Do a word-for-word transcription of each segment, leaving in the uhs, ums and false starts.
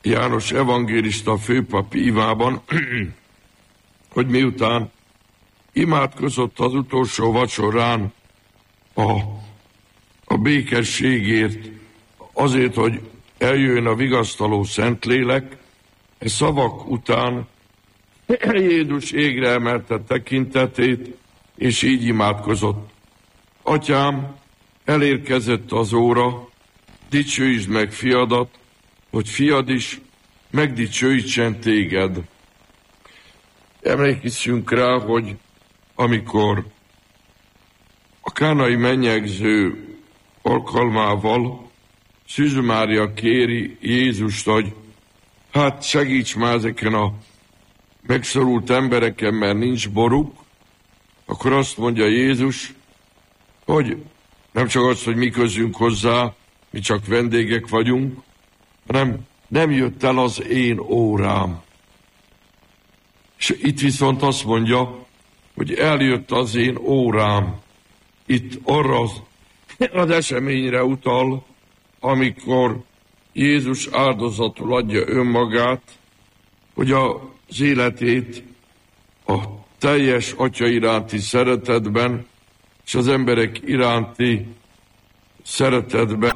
János evangélista főpap ívában, hogy miután imádkozott az utolsó vacsorán a, a békességért, azért, hogy eljön a vigasztaló Szentlélek, e szavak után Jézus égre emelte tekintetét, és így imádkozott. Atyám, elérkezett az óra, dicsőítsd meg fiadat, hogy fiad is megdicsőítsen téged. Emlékszünk rá, hogy amikor a kánai mennyegző alkalmával Szűz Mária kéri Jézust, hogy hát segíts már ezeken a megszorult embereken, mert nincs boruk, akkor azt mondja Jézus, hogy nem csak az, hogy mi közünk hozzá, mi csak vendégek vagyunk, hanem nem jött el az én órám. És itt viszont azt mondja, hogy eljött az én órám. Itt arra az, az eseményre utal, amikor Jézus áldozatul adja önmagát, hogy az életét a teljes Atya iránti szeretetben és az emberek iránti szeretetben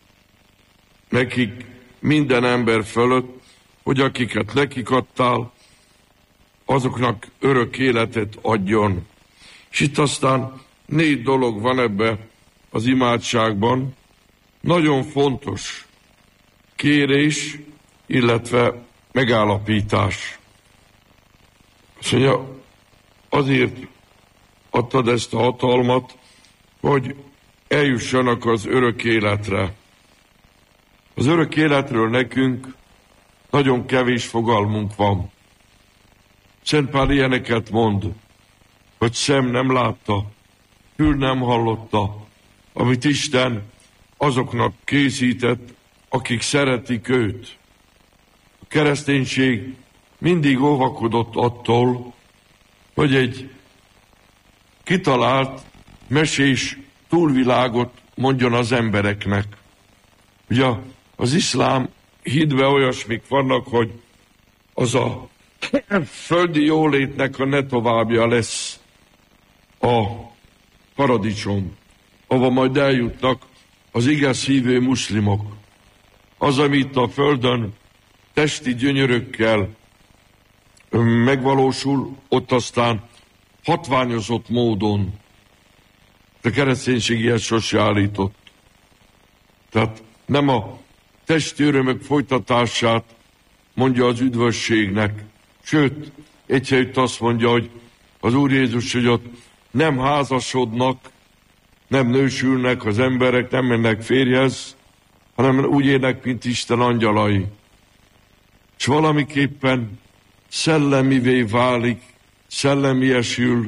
nekik minden ember fölött, hogy akiket nekik adtál, azoknak örök életet adjon. És itt aztán négy dolog van ebbe az imádságban. Nagyon fontos kérés, illetve megállapítás. Azt mondja, azért adtad ezt a hatalmat, hogy eljussanak az örök életre. Az örök életről nekünk nagyon kevés fogalmunk van. Szent Pál ilyeneket mond, hogy szem nem látta, fül nem hallotta, amit Isten azoknak készített, akik szeretik őt. A kereszténység mindig óvakodott attól, hogy egy kitalált, mesés túlvilágot mondjon az embereknek. Ugye az iszlám hitben olyasmik vannak, hogy az a földi jólétnek a ne továbbja lesz a paradicsom, ahova majd eljutnak az igaz hívő muszlimok. Az, amit a földön testi gyönyörökkel megvalósul, ott aztán hatványozott módon. De kereszténység ilyet sose állított. Tehát nem a testi örömök folytatását mondja az üdvösségnek. Sőt, egy helyütt azt mondja, hogy az Úr Jézus, hogy ott nem házasodnak, nem nősülnek az emberek, nem mennek férjhez, hanem úgy élnek, mint Isten angyalai. És valamiképpen szellemivé válik, szellemiesül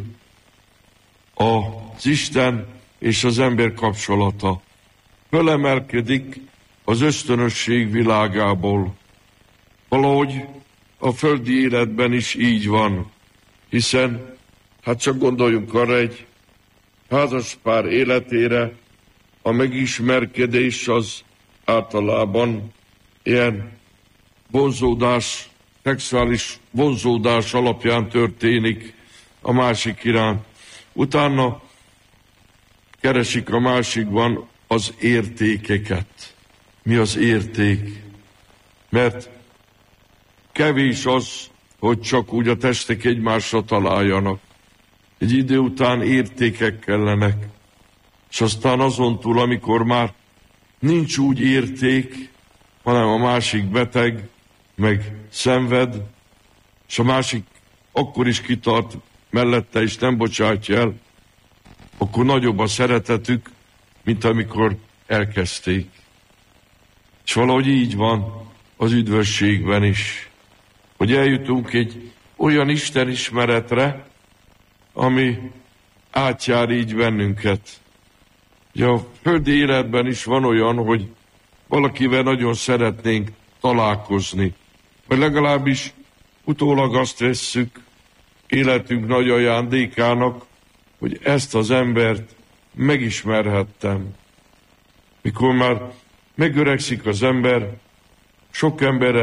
az Isten és az ember kapcsolata. Fölemelkedik az ösztönösség világából. Valahogy a földi életben is így van, hiszen hát csak gondoljunk arra egy házaspár életére, a megismerkedés az általában ilyen vonzódás, szexuális vonzódás alapján történik a másik iránt. Utána keresik a másikban az értékeket. Mi az érték? Mert kevés az, hogy csak úgy a testek egymásra találjanak. Egy idő után értékek kellenek. És aztán azon túl, amikor már nincs úgy érték, hanem a másik beteg, meg szenved, és a másik akkor is kitart mellette, és nem bocsátja el, akkor nagyobb a szeretetük, mint amikor elkezdték. És valahogy így van az üdvösségben is, hogy eljutunk egy olyan Isten ismeretre, ami átjár így bennünket. Ugye a földi életben is van olyan, hogy valakivel nagyon szeretnénk találkozni, vagy legalábbis utólag azt vesszük életünk nagy ajándékának, hogy ezt az embert megismerhettem. Mikor már megöregszik az ember, sok emberrel